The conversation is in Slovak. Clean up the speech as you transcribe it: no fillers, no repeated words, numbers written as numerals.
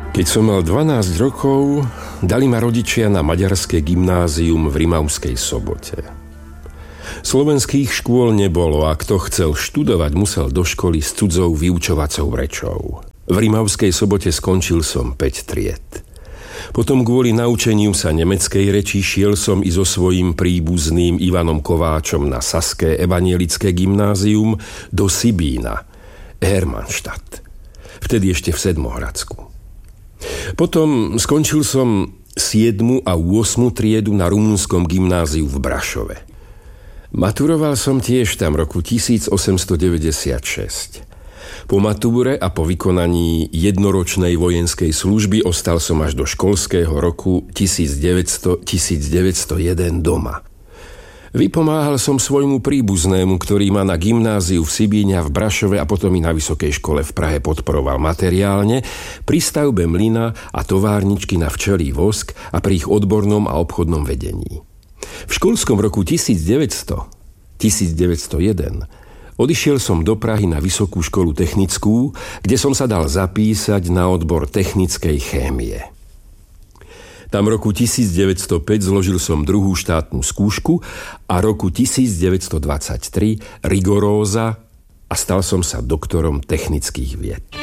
Keď som mal 12 rokov, dali ma rodičia na maďarské gymnázium v Rimavskej Sobote. Slovenských škôl nebolo a kto chcel študovať, musel do školy s cudzou vyučovacou rečou. V Rimavskej Sobote skončil som 5 tried. Potom kvôli naučeniu sa nemeckej reči šiel som i so svojím príbuzným Ivanom Kováčom na Saské evanielické gymnázium do Sibína, Hermannstadt, vtedy ešte v Sedmohradsku. Potom skončil som 7. a 8. triedu na rumunskom gymnáziu v Brašove. Maturoval som tiež tam roku 1896. Po matúre a po vykonaní jednoročnej vojenskej služby ostal som až do školského roku 1900-1901 doma. Vypomáhal som svojmu príbuznému, ktorý ma na gymnáziu v Sibíne a v Brašove a potom i na vysokej škole v Prahe podporoval materiálne pri stavbe mlyna a továrničky na včelí vosk a pri ich odbornom a obchodnom vedení. V školskom roku 1900-1901 odišiel som do Prahy na Vysokú školu technickú, kde som sa dal zapísať na odbor technickej chémie. Tam roku 1905 zložil som druhú štátnu skúšku a roku 1923 rigoróza a stal som sa doktorom technických vied.